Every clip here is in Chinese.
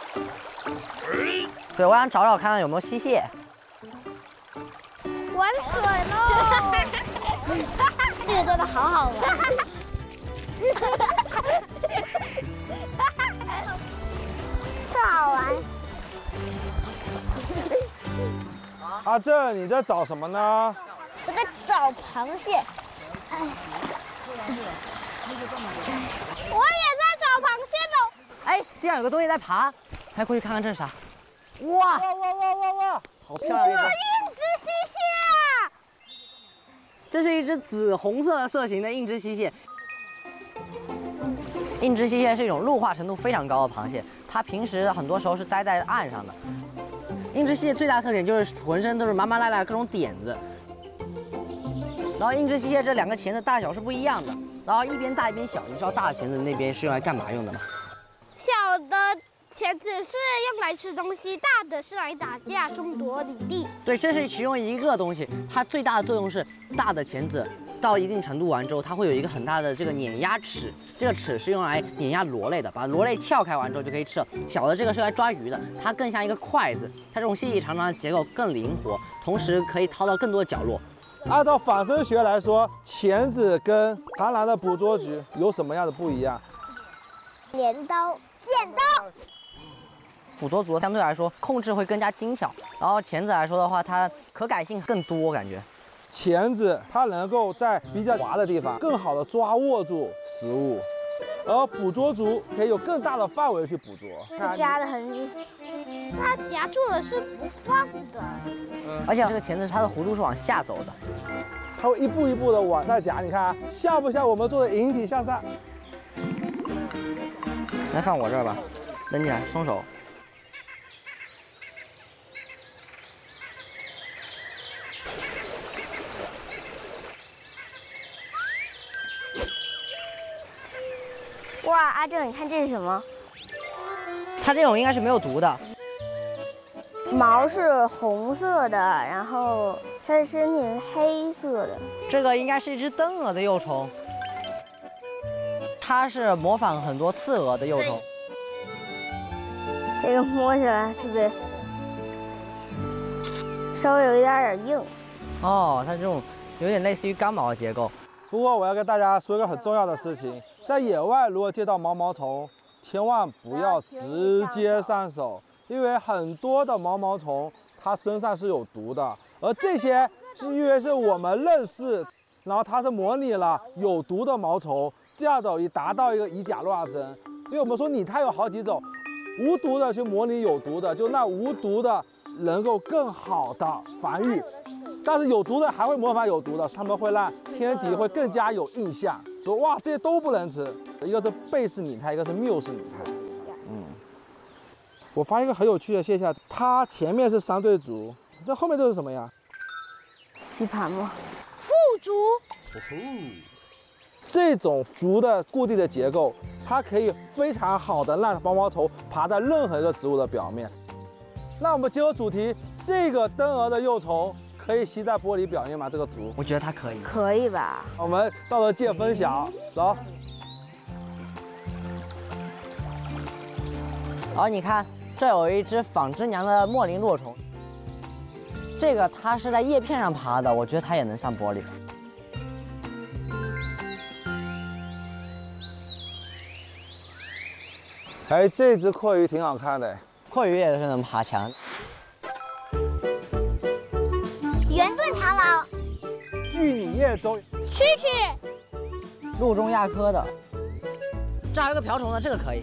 对，我想找找看看有没有溪蟹。 玩水喽！这个真的好好玩。特好玩。 阿正，你在找什么呢？ 我在找螃蟹。我也在找螃蟹的。 哎，地上有个东西在爬，快过去看看这是啥？哇！ 哇！ 好漂亮！ 硬质溪蟹啊！ 这是一只紫红色色型的硬质溪蟹。硬质溪蟹是一种陆化程度非常高的螃蟹，它平时很多时候是待在岸上的。硬质溪蟹最大特点就是浑身都是麻麻赖赖各种点子。然后硬质溪蟹这两个钳子大小是不一样的，然后一边大一边小。你知道大的钳子那边是用来干嘛用的吗？ 小的钳子是用来吃东西，大的是来打架争夺领地。 对，这是其中一个东西。它最大的作用是，大的钳子到一定程度完之后，它会有一个很大的这个碾压齿，这个齿是用来碾压螺类的，把螺类撬开完之后就可以吃了。小的这个是用来抓鱼的，它更像一个筷子，它这种细细长长的结构更灵活，同时可以掏到更多的角落。 按照仿生学来说，钳子跟螳螂的捕捉局有什么样的不一样？ 镰刀、剪刀。 捕捉组相对来说控制会更加精巧，然后钳子来说的话，它可改性更多，感觉。 钳子它能够在比较滑的地方更好的抓握住食物，而捕捉足可以有更大的范围去捕捉。 是夹的痕迹，它夹住了是不放的。 而且这个钳子它的弧度是往下走的， 它会一步一步的往下夹，你看像不像我们做的引体向上？ 来放我这儿吧，扔进来，松手。 哇，阿正，你看这是什么？ 它这种应该是没有毒的。 毛是红色的，然后它的身体是黑色的。 这个应该是一只灯蛾的幼虫，它是模仿很多刺蛾的幼虫。 这个摸起来特别，稍微有一点点硬。 哦，它这种有点类似于刚毛的结构。 不过我要跟大家说一个很重要的事情，在野外如果见到毛毛虫，千万不要直接上手，因为很多的毛毛虫它身上是有毒的，而这些是因为是我们认识，然后它是模拟了有毒的毛虫，这样的以达到一个以假乱真。因为我们说拟态有好几种，无毒的去模拟有毒的，就那无毒的能够更好的繁育。但是有毒的还会模仿有毒的，他们会让天敌会更加有印象，说哇这些都不能吃。一个是贝氏拟态，一个是缪氏拟态。我发现一个很有趣的现象，它前面是三对足，那后面都是什么呀？ 吸盘吗？腹足。 这种足的固定的结构，它可以非常好的让毛毛虫爬在任何一个植物的表面。那我们结合主题，这个灯蛾的幼虫可以吸在玻璃表面吗？这个足， 我觉得它可以。 可以吧？ 我们到时候见分晓。走。 然后你看，这有一只纺织娘的墨林落虫，这个它是在叶片上爬的，我觉得它也能上玻璃。 哎，这只阔鱼挺好看的。 阔鱼也是能爬墙。 圆盾螳螂。 巨拟叶洲。 蛐蛐。 陆中亚科的。这还有个瓢虫呢，这个可以。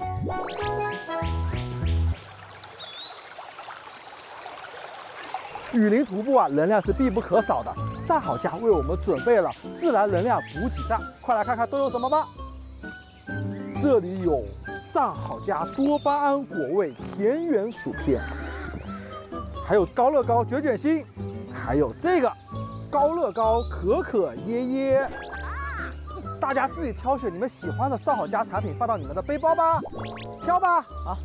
雨林徒步啊，能量是必不可少的。上好家为我们准备了自然能量补给站，快来看看都有什么吧。这里有上好家多巴胺果味田园薯片，还有高乐高卷卷心，还有这个高乐高可可耶耶。大家自己挑选你们喜欢的上好家产品，放到你们的背包吧，挑吧。 好。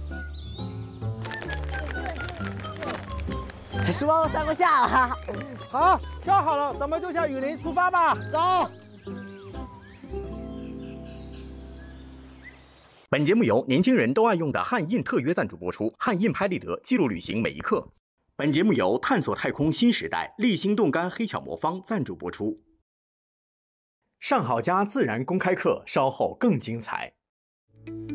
书包都塞不下了。 好，挑好了，咱们就向雨林出发吧。 走。 本节目由年轻人都爱用的汉印特约赞助播出，汉印拍立得，记录旅行每一刻。本节目由探索太空新时代立心冻干黑巧魔方赞助播出。上好佳自然公开课稍后更精彩。